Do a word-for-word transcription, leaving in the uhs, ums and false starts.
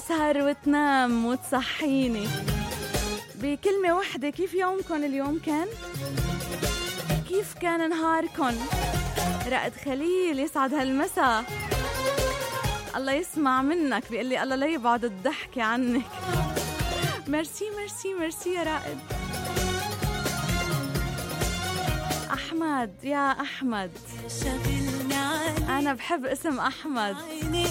تسهر وتنام وتصحيني. بكلمة واحدة، كيف يومكن اليوم كان؟ كيف كان نهاركن؟ رائد خليل يسعد هالمساء، الله يسمع منك، بيقول لي الله لا يبعد الضحك عنك. ميرسي ميرسي ميرسي يا رائد. أحمد، يا أحمد أنا بحب اسم أحمد.